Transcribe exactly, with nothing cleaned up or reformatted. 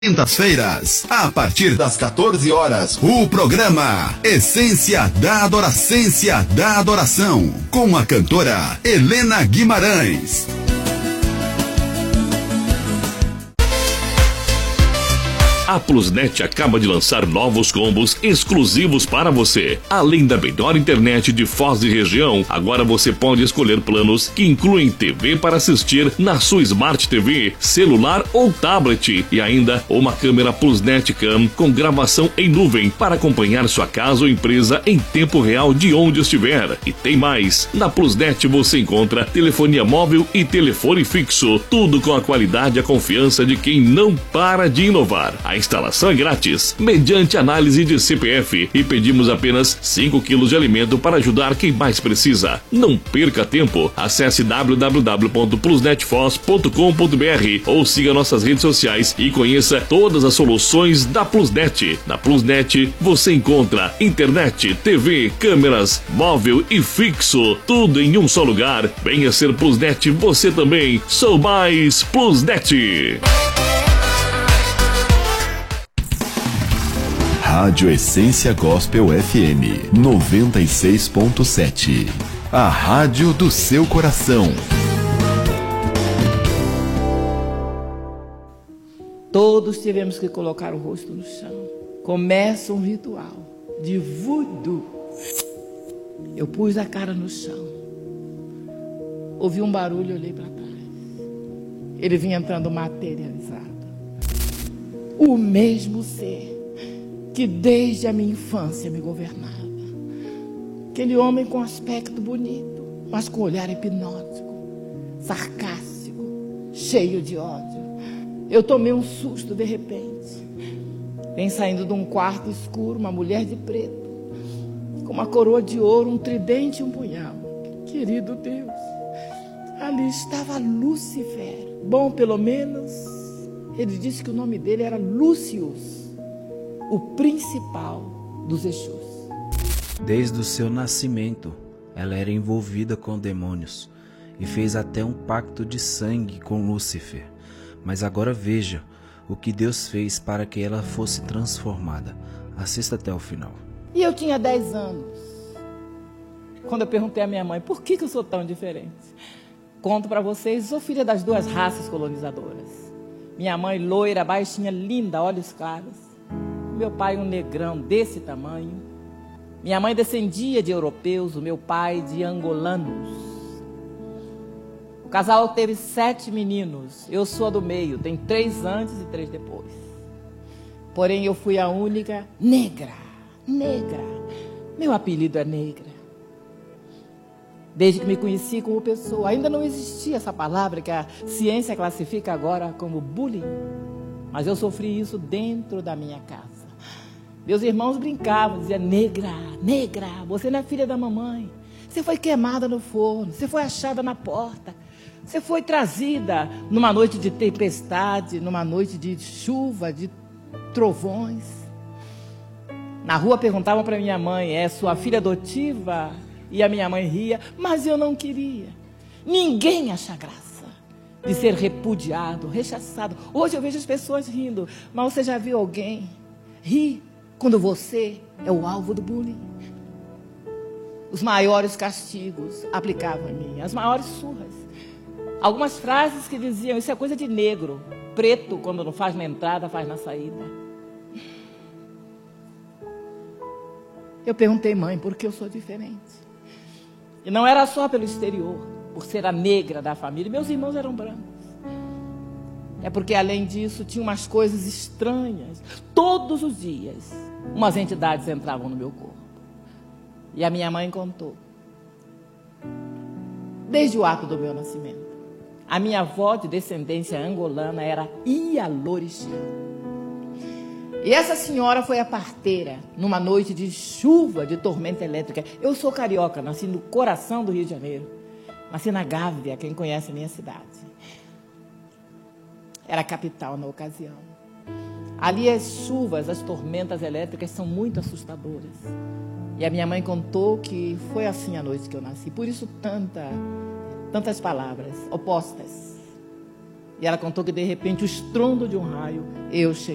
Quintas-feiras, a partir das quatorze horas, o programa Essência da Adoracência da Adoração, com a cantora Helena Guimarães. A Plusnet acaba de lançar novos combos exclusivos para você. Além da melhor internet de Foz e região, agora você pode escolher planos que incluem T V para assistir na sua Smart T V, celular ou tablet e ainda uma câmera Plusnet Cam com gravação em nuvem para acompanhar sua casa ou empresa em tempo real de onde estiver. E tem mais! Na Plusnet você encontra telefonia móvel e telefone fixo, tudo com a qualidade e a confiança de quem não para de inovar. A instalação é grátis, mediante análise de C P F, e pedimos apenas cinco quilos de alimento para ajudar quem mais precisa. Não perca tempo, acesse w w w ponto plusnetfoz ponto com ponto b r ou siga nossas redes sociais e conheça todas as soluções da Plusnet. Na Plusnet você encontra internet, T V, câmeras, móvel e fixo, tudo em um só lugar. Venha ser Plusnet você também. Sou mais Plusnet. Rádio Essência Gospel F M noventa e seis ponto sete. A rádio do seu coração. Todos tivemos que colocar o rosto no chão. Começa um ritual de voodoo. Eu pus a cara no chão. Ouvi um barulho e olhei para trás. Ele vinha entrando materializado. O mesmo ser que desde a minha infância me governava. Aquele homem com aspecto bonito, mas com olhar hipnótico, sarcástico, cheio de ódio. Eu tomei um susto de repente. Vem saindo de um quarto escuro uma mulher de preto, com uma coroa de ouro, um tridente e um punhal. Querido Deus, ali estava Lúcifer. Bom, pelo menos, ele disse que o nome dele era Lúcius, o principal dos Exus. Desde o seu nascimento, ela era envolvida com demônios e fez até um pacto de sangue com Lúcifer. Mas agora veja o que Deus fez para que ela fosse transformada. Assista até o final. E eu tinha dez anos, quando eu perguntei à minha mãe, por que, que eu sou tão diferente? Conto para vocês, sou filha das duas raças colonizadoras. Minha mãe loira, baixinha, linda, olhos claros. Meu pai um negrão desse tamanho. Minha mãe descendia de europeus, o meu pai de angolanos. O casal teve sete meninos. Eu sou a do meio, tem três antes e três depois. Porém, eu fui a única negra. Negra. Meu apelido é negra. Desde que me conheci como pessoa, ainda não existia essa palavra que a ciência classifica agora como bullying. Mas eu sofri isso dentro da minha casa. Meus irmãos brincavam, diziam, negra, negra, você não é filha da mamãe. Você foi queimada no forno, você foi achada na porta. Você foi trazida numa noite de tempestade, numa noite de chuva, de trovões. Na rua perguntavam para minha mãe, é sua filha adotiva? E a minha mãe ria, mas eu não queria. Ninguém acha graça de ser repudiado, rechaçado. Hoje eu vejo as pessoas rindo, mas você já viu alguém rir quando você é o alvo do bullying? Os maiores castigos aplicavam em mim, as maiores surras. Algumas frases que diziam, isso é coisa de negro. Preto, quando não faz na entrada, faz na saída. Eu perguntei, mãe, por que eu sou diferente? E não era só pelo exterior, por ser a negra da família. Meus irmãos eram brancos. É porque, além disso, tinha umas coisas estranhas. Todos os dias, umas entidades entravam no meu corpo. E a minha mãe contou. Desde o ato do meu nascimento, a minha avó de descendência angolana era Ialorixá. E essa senhora foi a parteira numa noite de chuva, de tormenta elétrica. Eu sou carioca, nasci no coração do Rio de Janeiro. Nasci na Gávea, quem conhece a minha cidade. Era a capital na ocasião. Ali as chuvas, as tormentas elétricas são muito assustadoras. E a minha mãe contou que foi assim a noite que eu nasci. Por isso tanta, tantas palavras opostas. E ela contou que de repente o estrondo de um raio, eu cheguei.